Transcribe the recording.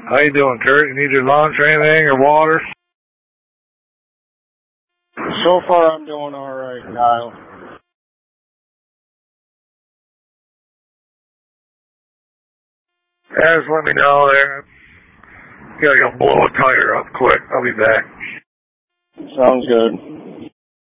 How you doing, Kurt? You need your lunch or anything, or water? So far, I'm doing all right, Kyle. Yeah, just let me know there. Gotta go blow a tire up quick. I'll be back. Sounds good.